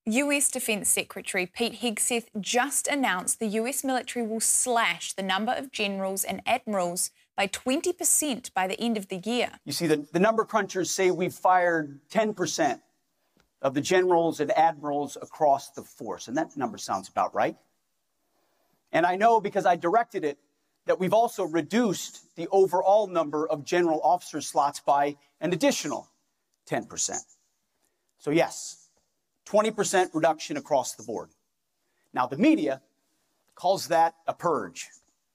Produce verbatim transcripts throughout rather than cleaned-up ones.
U S Defense Secretary Pete Hegseth just announced the U S military will slash the number of generals and admirals by twenty percent by the end of the year. You see, the, the number crunchers say we've fired ten percent of the generals and admirals across the force, and that number sounds about right. And I know because I directed it that we've also reduced the overall number of general officer slots by an additional ten percent. So yes, twenty percent reduction across the board. Now, the media calls that a purge.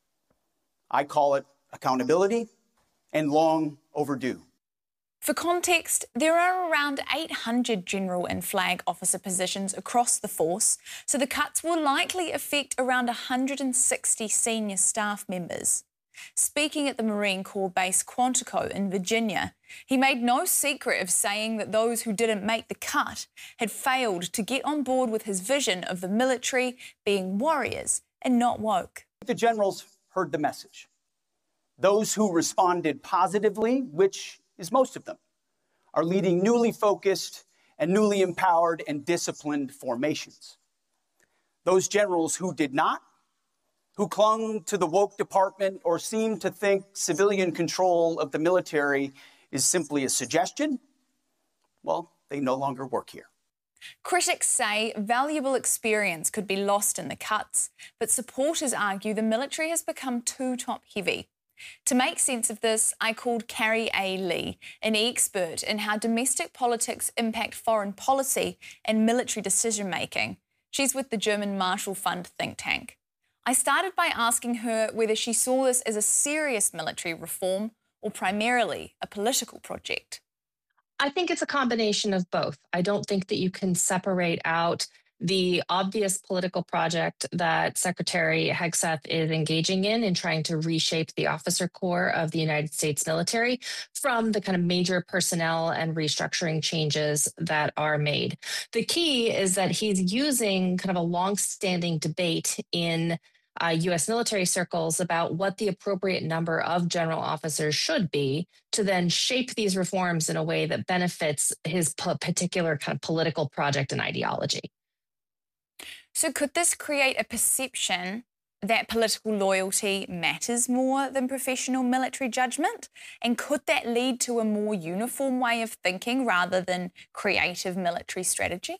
I call it accountability and long overdue. For context, there are around eight hundred general and flag officer positions across the force, so the cuts will likely affect around one hundred sixty senior staff members. Speaking at the Marine Corps base Quantico in Virginia, he made no secret of saying that those who didn't make the cut had failed to get on board with his vision of the military being warriors and not woke. The generals heard the message. Those who responded positively, which is most of them, are leading newly focused and newly empowered and disciplined formations. Those generals who did not, who clung to the woke department or seemed to think civilian control of the military is simply a suggestion, well, they no longer work here. Critics say valuable experience could be lost in the cuts, but supporters argue the military has become too top-heavy. To make sense of this, I called Carrie A. Lee, an expert in how domestic politics impact foreign policy and military decision-making. She's with the German Marshall Fund think tank. I started by asking her whether she saw this as a serious military reform or primarily a political project. I think it's a combination of both. I don't think that you can separate out the obvious political project that Secretary Hegseth is engaging in in trying to reshape the officer corps of the United States military from the kind of major personnel and restructuring changes that are made. The key is that he's using kind of a long-standing debate in uh, U S military circles about what the appropriate number of general officers should be to then shape these reforms in a way that benefits his p- particular kind of political project and ideology. So could this create a perception that political loyalty matters more than professional military judgment? And could that lead to a more uniform way of thinking rather than creative military strategy?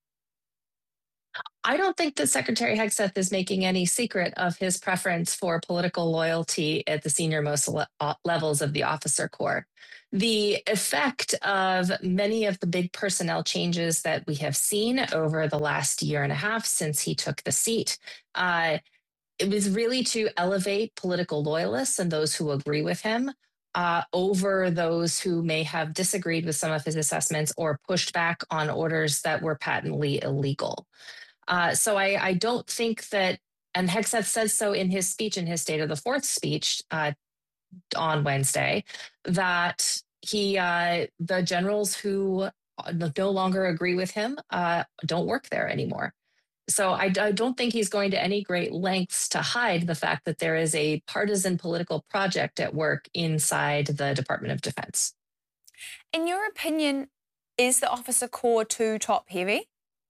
I don't think that Secretary Hegseth is making any secret of his preference for political loyalty at the senior-most le- levels of the officer corps. The effect of many of the big personnel changes that we have seen over the last year and a half since he took the seat, uh, it was really to elevate political loyalists and those who agree with him uh, over those who may have disagreed with some of his assessments or pushed back on orders that were patently illegal. Uh, so I, I don't think that, and Hegseth says so in his speech, in his State of the Fourth speech uh, on Wednesday, that he, uh, the generals who no longer agree with him uh, don't work there anymore. So I, I don't think he's going to any great lengths to hide the fact that there is a partisan political project at work inside the Department of Defense. In your opinion, is the officer corps too top-heavy?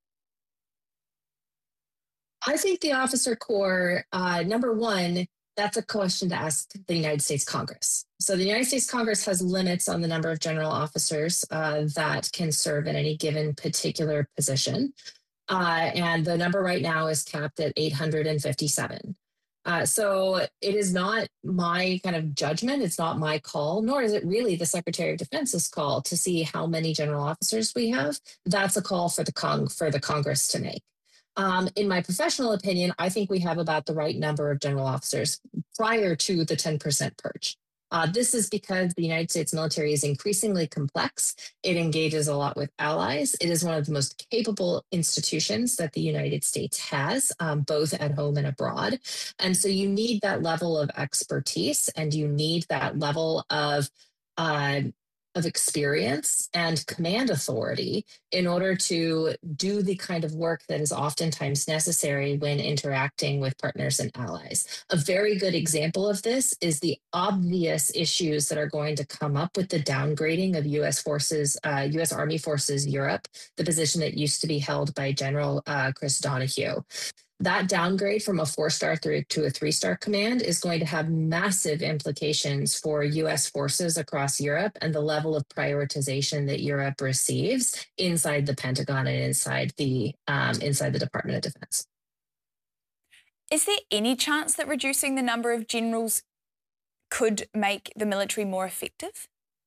I think the officer corps, uh, number one, that's a question to ask the United States Congress. So the United States Congress has limits on the number of general officers uh, that can serve in any given particular position. Uh, and the number right now is capped at eight hundred fifty-seven. Uh, so it is not my kind of judgment. It's not my call, nor is it really the Secretary of Defense's call to see how many general officers we have. That's a call for the Cong- for the Congress to make. Um, in my professional opinion, I think we have about the right number of general officers prior to the ten percent purge. Uh, this is because the United States military is increasingly complex. It engages a lot with allies. It is one of the most capable institutions that the United States has, um, both at home and abroad. And so you need that level of expertise and you need that level of uh, of experience and command authority in order to do the kind of work that is oftentimes necessary when interacting with partners and allies. A very good example of this is the obvious issues that are going to come up with the downgrading of U S forces, uh, U S Army Forces Europe, the position that used to be held by General uh, Chris Donahue. That downgrade from a four-star through to a three-star command is going to have massive implications for U S forces across Europe and the level of prioritization that Europe receives inside the Pentagon and inside the um, inside the Department of Defense. Is there any chance that reducing the number of generals could make the military more effective?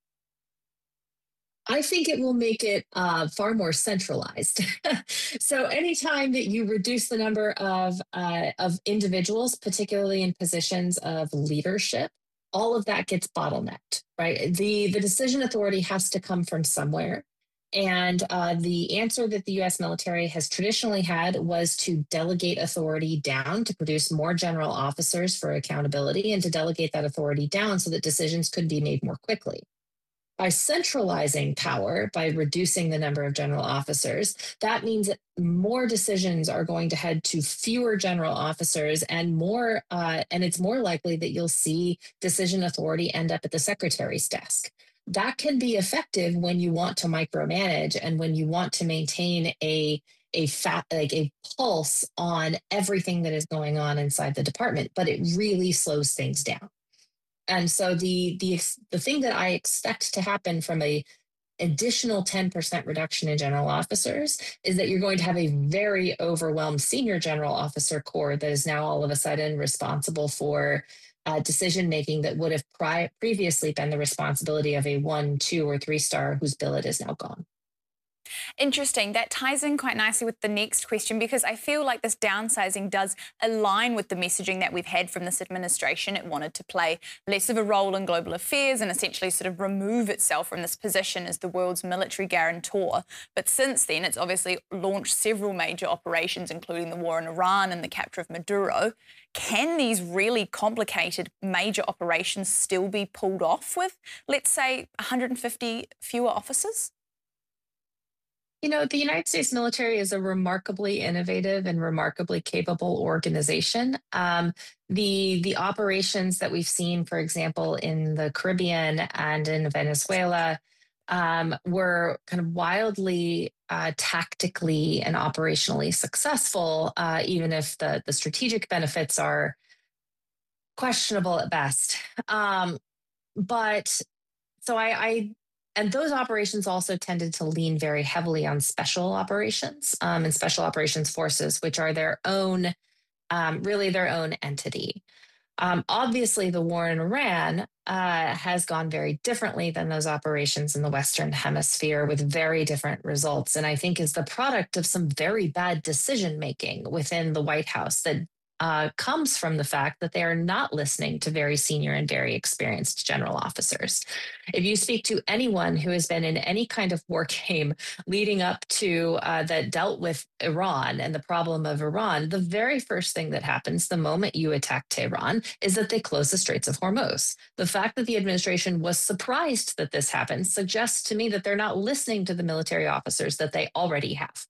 I think it will make it uh, far more centralized. So anytime that you reduce the number of uh, of individuals, particularly in positions of leadership, all of that gets bottlenecked, right? The, the decision authority has to come from somewhere. And uh, the answer that the U S military has traditionally had was to delegate authority down to produce more general officers for accountability and to delegate that authority down so that decisions could be made more quickly. By centralizing power, by reducing the number of general officers, that means that more decisions are going to head to fewer general officers and more, uh, and it's more likely that you'll see decision authority end up at the secretary's desk. That can be effective when you want to micromanage and when you want to maintain a a fat like a pulse on everything that is going on inside the department, but it really slows things down. And so the the the thing that I expect to happen from a additional ten percent reduction in general officers is that you're going to have a very overwhelmed senior general officer corps that is now all of a sudden responsible for uh, decision making that would have pri- previously been the responsibility of a one, two, or three star whose billet is now gone. Interesting. That ties in quite nicely with the next question, because I feel like this downsizing does align with the messaging that we've had from this administration. It wanted to play less of a role in global affairs and essentially sort of remove itself from this position as the world's military guarantor. But since then, it's obviously launched several major operations, including the war in Iran and the capture of Maduro. Can these really complicated major operations still be pulled off with, let's say, one hundred fifty fewer officers? You know, the United States military is a remarkably innovative and remarkably capable organization. Um, the the operations that we've seen, for example, in the Caribbean and in Venezuela, um, were kind of wildly uh, tactically and operationally successful, uh, even if the, the strategic benefits are questionable at best. Um, but so I, I And those operations also tended to lean very heavily on special operations um, and special operations forces, which are their own, um, really their own entity. Um, obviously, the war in Iran uh, has gone very differently than those operations in the Western Hemisphere with very different results. And I think is the product of some very bad decision making within the White House that Uh, comes from the fact that they are not listening to very senior and very experienced general officers. If you speak to anyone who has been in any kind of war game leading up to uh, that dealt with Iran and the problem of Iran, the very first thing that happens the moment you attack Tehran is that they close the Straits of Hormuz. The fact that the administration was surprised that this happened suggests to me that they're not listening to the military officers that they already have.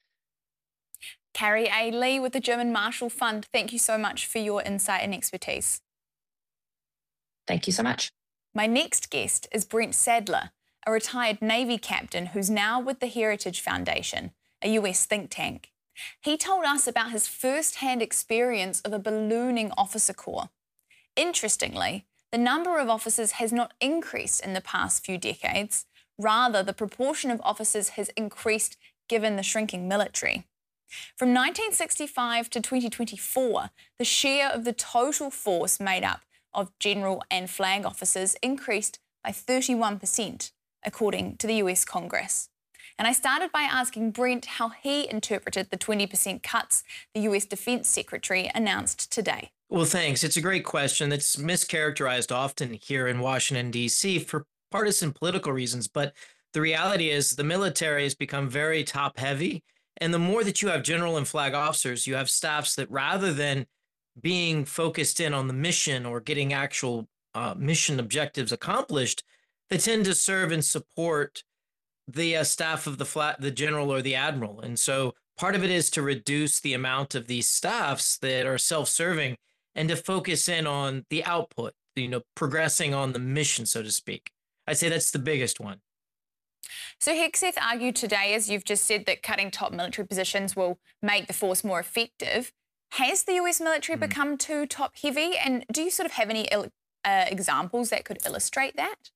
Carrie A. Lee with the German Marshall Fund, thank you so much for your insight and expertise. Thank you so much. My next guest is Brent Sadler, a retired Navy captain who's now with the Heritage Foundation, a U S think tank. He told us about his first-hand experience of a ballooning officer corps. Interestingly, the number of officers has not increased in the past few decades. Rather, the proportion of officers has increased given the shrinking military. From nineteen sixty-five to twenty twenty-four, the share of the total force made up of general and flag officers increased by thirty-one percent, according to the U S Congress. And I started by asking Brent how he interpreted the twenty percent cuts the U S Defense Secretary announced today. Well, thanks. It's a great question. It's mischaracterized often here in Washington, D C for partisan political reasons. But the reality is the military has become very top heavy. And the more that you have general and flag officers, you have staffs that rather than being focused in on the mission or getting actual uh, mission objectives accomplished, they tend to serve and support the uh, staff of the flat, the general or the admiral. And so part of it is to reduce the amount of these staffs that are self-serving and to focus in on the output, you know, progressing on the mission, so to speak. I'd say that's the biggest one. So Hegseth argued today, as you've just said, that cutting top military positions will make the force more effective. Has the U S military mm. become too top heavy? And do you sort of have any uh, examples that could illustrate that?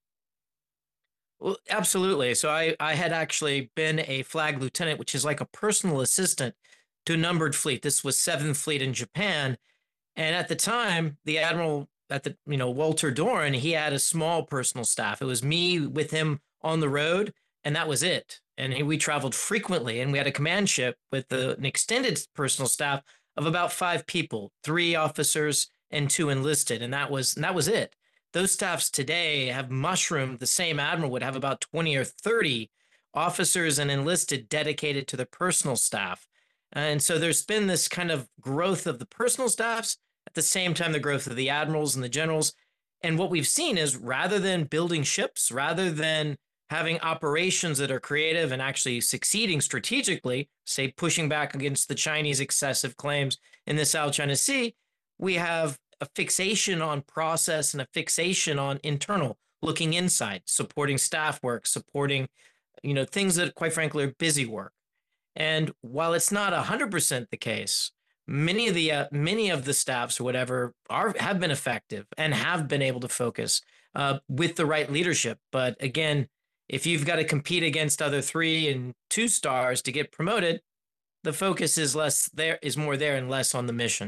Well, absolutely. So I, I had actually been a flag lieutenant, which is like a personal assistant to a numbered fleet. This was seventh Fleet in Japan. And at the time, the admiral at the, you know, Walter Doran, he had a small personal staff. It was me with him on the road, and that was it. And he, we traveled frequently, and we had a command ship with the, an extended personal staff of about five people, three officers and two enlisted. And that was, and that was it. Those staffs today have mushroomed. The same admiral would have about twenty or thirty officers and enlisted dedicated to the personal staff. And so there's been this kind of growth of the personal staffs, at the same time the growth of the admirals and the generals. And what we've seen is, rather than building ships, rather than having operations that are creative and actually succeeding strategically, say pushing back against the Chinese excessive claims in the South China Sea, we have a fixation on process and a fixation on internal, looking inside, supporting staff work, supporting, you know, things that quite frankly are busy work. And while it's not one hundred percent the case, many of the uh, many of the staffs or whatever are have been effective and have been able to focus uh, with the right leadership. But again, if you've got to compete against other three and two stars to get promoted, the focus is less there, is more there and less on the mission.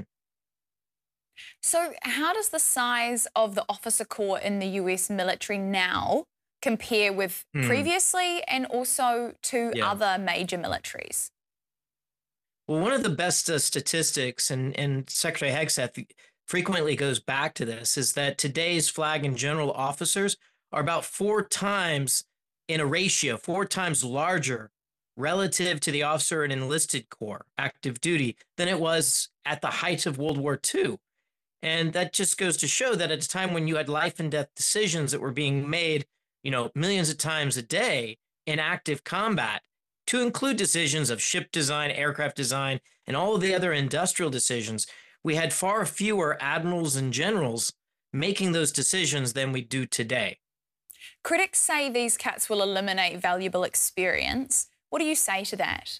So how does the size of the officer corps in the U S military now compare with hmm. previously and also to yeah. other major militaries? Well, one of the best uh, statistics, and, and Secretary Hegseth frequently goes back to this, is that today's flag and general officers are about four times in a ratio, four times larger relative to the officer and enlisted corps, active duty, than it was at the height of World War Two. And that just goes to show that at a time when you had life and death decisions that were being made, you know, millions of times a day in active combat, to include decisions of ship design, aircraft design, and all of the other industrial decisions, we had far fewer admirals and generals making those decisions than we do today. Critics say these cuts will eliminate valuable experience. What do you say to that?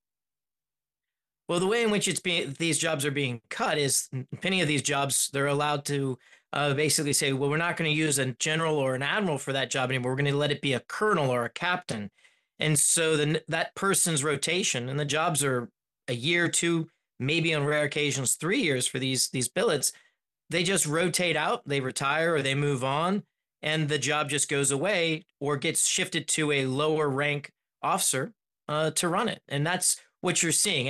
Well, the way in which it's being, these jobs are being cut is many of these jobs, they're allowed to uh, basically say, well, we're not going to use a general or an admiral for that job anymore. We're going to let it be a colonel or a captain. And so the, that person's rotation, and the jobs are a year, two, maybe on rare occasions, three years for these, these billets, they just rotate out, they retire or they move on, and the job just goes away or gets shifted to a lower rank officer uh, to run it. And that's what you're seeing.